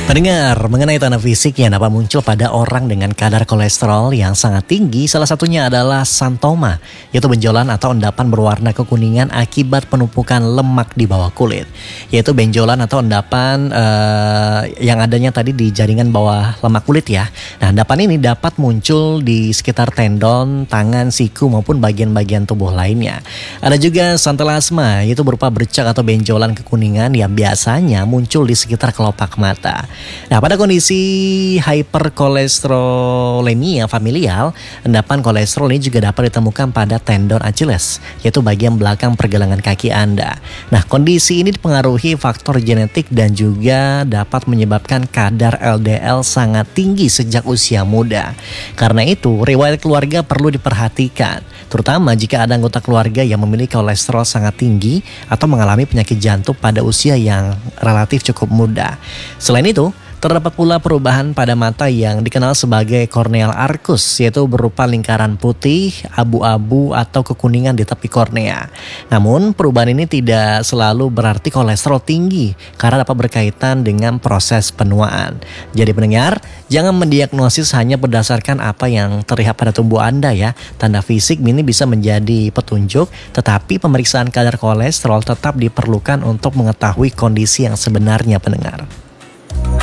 Pendengar, mengenai tanda fisik yang dapat muncul pada orang dengan kadar kolesterol yang sangat tinggi, salah satunya adalah santoma, yaitu benjolan atau endapan berwarna kekuningan akibat penumpukan lemak di bawah kulit. Yaitu benjolan atau endapan yang adanya tadi di jaringan bawah lemak kulit ya. Nah, endapan ini dapat muncul di sekitar tendon, tangan, siku maupun bagian-bagian tubuh lainnya. Ada juga santelasma, yaitu berupa bercak atau benjolan kekuningan yang biasanya muncul di sekitar kelopak mata. Nah, pada kondisi hyperkolesterolemia familial, endapan kolesterol ini juga dapat ditemukan pada tendon Achilles, yaitu bagian belakang pergelangan kaki Anda. Nah, kondisi ini dipengaruhi faktor genetik dan juga dapat menyebabkan kadar LDL sangat tinggi sejak usia muda. Karena itu, riwayat keluarga perlu diperhatikan, terutama jika ada anggota keluarga yang memiliki kolesterol sangat tinggi atau mengalami penyakit jantung pada usia yang relatif cukup muda. Selain itu, terdapat pula perubahan pada mata yang dikenal sebagai corneal arcus, yaitu berupa lingkaran putih, abu-abu atau kekuningan di tepi kornea. Namun, perubahan ini tidak selalu berarti kolesterol tinggi karena dapat berkaitan dengan proses penuaan. Jadi pendengar, jangan mendiagnosis hanya berdasarkan apa yang terlihat pada tubuh Anda ya. Tanda fisik ini bisa menjadi petunjuk, tetapi pemeriksaan kadar kolesterol tetap diperlukan untuk mengetahui kondisi yang sebenarnya pendengar.